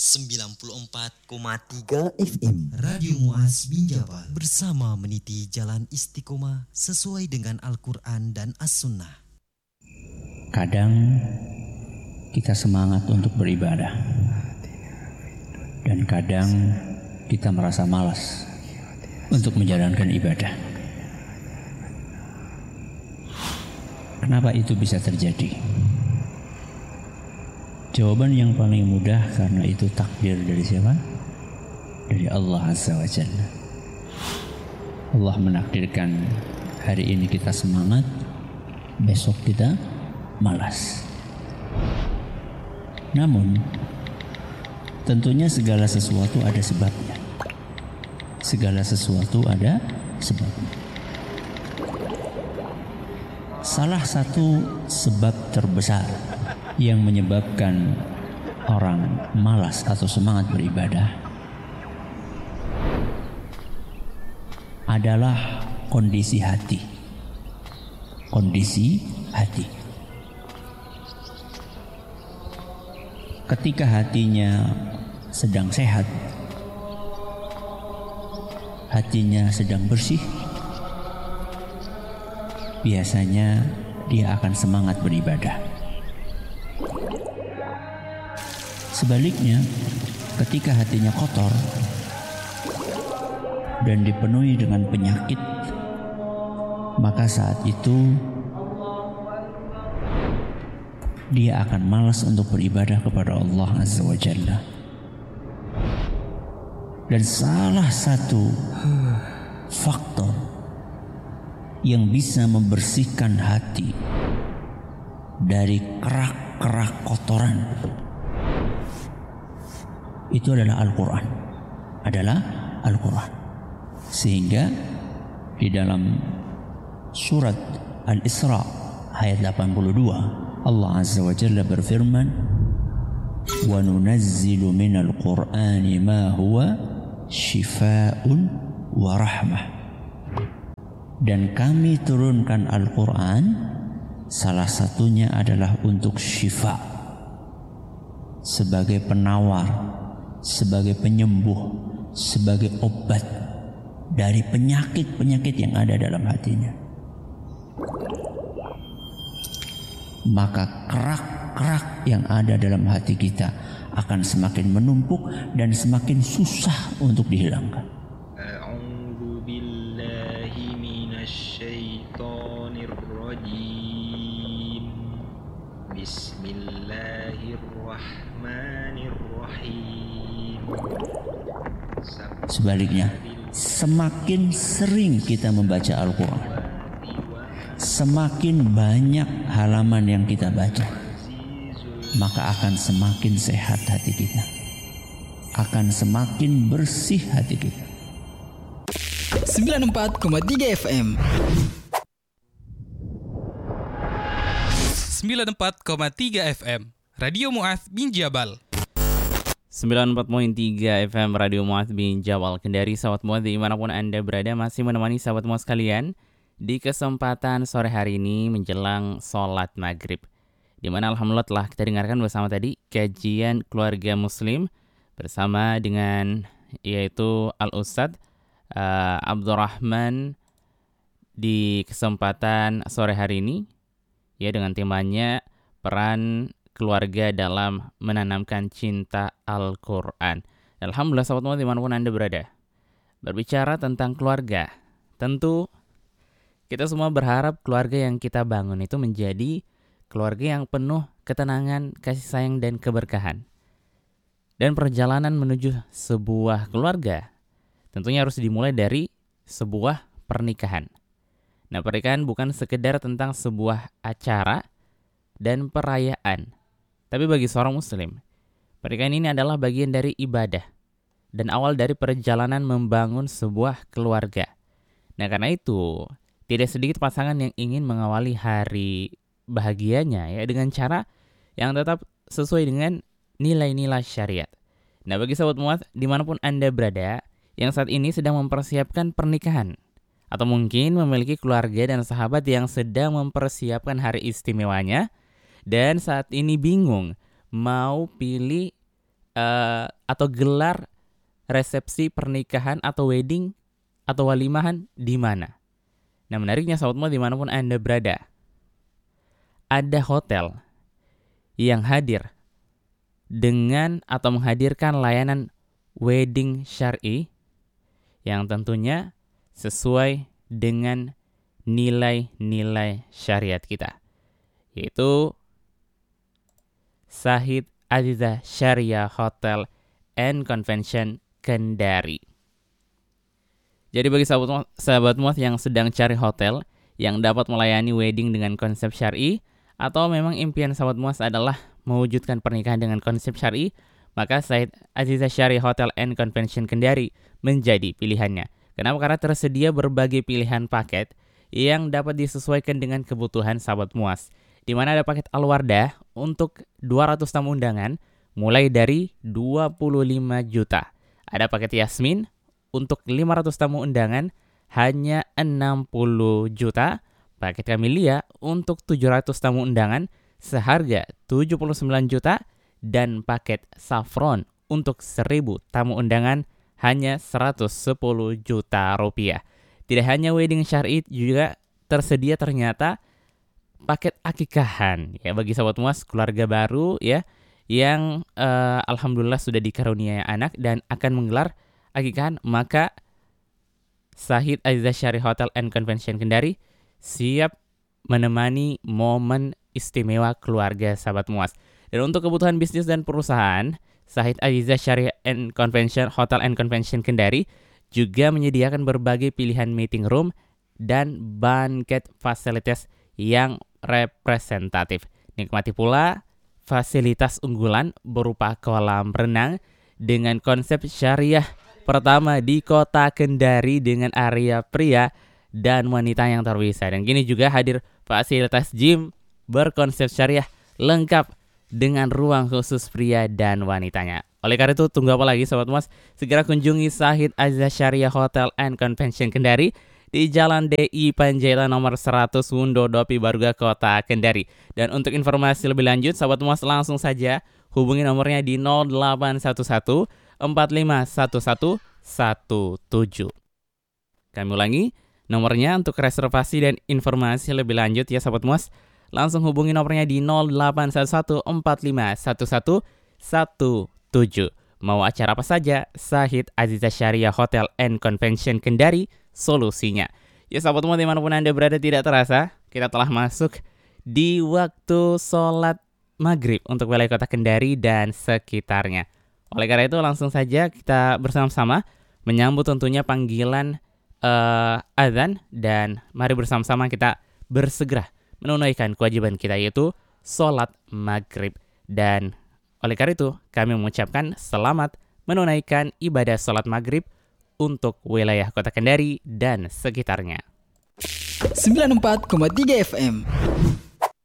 94,3 FM Radio Muaz Binjabal bersama meniti jalan istiqomah sesuai dengan Al-Quran dan As-Sunnah. Kadang kita semangat untuk beribadah dan kadang kita merasa malas untuk menjalankan ibadah. Kenapa itu bisa terjadi? Jawaban yang paling mudah, karena itu takdir dari siapa? Dari Allah Azza wa Jalla. Allah menakdirkan hari ini kita semangat, besok kita malas. Namun tentunya segala sesuatu ada sebabnya. Segala sesuatu ada sebabnya. Salah satu sebab terbesar yang menyebabkan orang malas atau semangat beribadah adalah kondisi hati. Kondisi hati. Ketika hatinya sedang sehat, hatinya sedang bersih, biasanya dia akan semangat beribadah. Sebaliknya, ketika hatinya kotor dan dipenuhi dengan penyakit, maka saat itu dia akan malas untuk beribadah kepada Allah Azza wa Jalla. Dan salah satu faktor yang bisa membersihkan hati dari kerak-kerak kotoran itu adalah Al-Quran. Sehingga di dalam surat Al-Isra ayat 82 Allah Azza wa Jalla berfirman, "Wa nunazzilu minal Qur'ani ma huwa shifaa'un wa rahmah." Dan kami turunkan Al-Quran, salah satunya adalah untuk syifa, sebagai penawar, sebagai penyembuh, sebagai obat dari penyakit-penyakit yang ada dalam hatinya. Maka kerak-kerak yang ada dalam hati kita akan semakin menumpuk dan semakin susah untuk dihilangkan. A'udzu billahi minasyaitonir rajim. Bismillahirrahmanirrahim. Sebaliknya, semakin sering kita membaca Al-Quran, semakin banyak halaman yang kita baca, maka akan semakin sehat hati kita, akan semakin bersih hati kita. 94,3 FM 94,3 FM Radio Muaz Binjabal. 94.3 FM Radio Muaz Binjabal. Kendari sahabat Muaz dimanapun Anda berada, masih menemani sahabat Muaz kalian di kesempatan sore hari ini menjelang sholat maghrib, di mana alhamdulillah telah kita dengarkan bersama tadi kajian keluarga muslim bersama dengan yaitu Al-Ustadz Abdurrahman di kesempatan sore hari ini, ya, dengan temanya peran keluarga dalam menanamkan cinta Al-Quran. Alhamdulillah sahabat Muaz dimanapun Anda berada, berbicara tentang keluarga, tentu kita semua berharap keluarga yang kita bangun itu menjadi keluarga yang penuh ketenangan, kasih sayang, dan keberkahan. Dan perjalanan menuju sebuah keluarga tentunya harus dimulai dari sebuah pernikahan. Nah, pernikahan bukan sekedar tentang sebuah acara dan perayaan, tapi bagi seorang muslim, pernikahan ini adalah bagian dari ibadah dan awal dari perjalanan membangun sebuah keluarga. Nah, karena itu tidak sedikit pasangan yang ingin mengawali hari bahagianya ya dengan cara yang tetap sesuai dengan nilai-nilai syariat. Nah, bagi sahabat Muaz dimanapun Anda berada yang saat ini sedang mempersiapkan pernikahan, atau mungkin memiliki keluarga dan sahabat yang sedang mempersiapkan hari istimewanya dan saat ini bingung mau pilih atau gelar resepsi pernikahan atau wedding atau walimahan di mana? Nah, menariknya sahabat muat dimanapun Anda berada, ada hotel yang hadir dengan atau menghadirkan layanan wedding syar'i yang tentunya sesuai dengan nilai-nilai syariat kita, yaitu Sahid Azizah Syariah Hotel and Convention Kendari. Jadi bagi sahabat muat yang sedang cari hotel yang dapat melayani wedding dengan konsep syar'i, atau memang impian sahabat muat adalah mewujudkan pernikahan dengan konsep syar'i, maka Sahid Azizah Syariah Hotel and Convention Kendari menjadi pilihannya. Kenapa? Karena tersedia berbagai pilihan paket yang dapat disesuaikan dengan kebutuhan sahabat muas. Di mana ada paket Al-Wardah untuk 200 tamu undangan mulai dari 25 juta. Ada paket Yasmin untuk 500 tamu undangan hanya 60 juta. Paket Camellia untuk 700 tamu undangan seharga 79 juta. Dan paket Saffron untuk 1000 tamu undangan hanya 110 juta rupiah. Tidak hanya wedding syar'i, juga tersedia ternyata paket akikahan ya bagi sahabat muas keluarga baru ya yang alhamdulillah sudah dikaruniai anak dan akan menggelar akikahan. Maka Sahid Azizah Syariah Hotel and Convention Kendari siap menemani momen istimewa keluarga sahabat muas. Dan untuk kebutuhan bisnis dan perusahaan, Sahid Azizah Syariah and Convention Hotel and Convention Kendari juga menyediakan berbagai pilihan meeting room dan banquet fasilitas yang representatif. Nikmati pula fasilitas unggulan berupa kolam renang dengan konsep syariah pertama di kota Kendari dengan area pria dan wanita yang terpisah. Dan kini juga hadir fasilitas gym berkonsep syariah lengkap dengan ruang khusus pria dan wanitanya. Oleh karena itu, tunggu apa lagi sahabat muas? Segera kunjungi Sahid Azizah Syariah Hotel and Convention Kendari di Jalan DI Panjaitan nomor 100 Wundo Dopi Baruga Kota Kendari. Dan untuk informasi lebih lanjut, sahabat muas langsung saja hubungi nomornya di 0811 451117. Kami ulangi, nomornya untuk reservasi dan informasi lebih lanjut ya sahabat muas. Langsung hubungi nomornya di 0811 451117. Mau acara apa saja, Sahid Azizah Syariah Hotel and Convention Kendari solusinya. Ya sahabat semua dimanapun Anda berada, tidak terasa kita telah masuk di waktu sholat maghrib untuk wilayah kota Kendari dan sekitarnya. Oleh karena itu langsung saja kita bersama-sama menyambut tentunya panggilan azan, dan mari bersama-sama kita bersegera menunaikan kewajiban kita, yaitu sholat maghrib. Dan oleh karena itu kami mengucapkan selamat menunaikan ibadah sholat maghrib untuk wilayah kota Kendari dan sekitarnya. 94,3 FM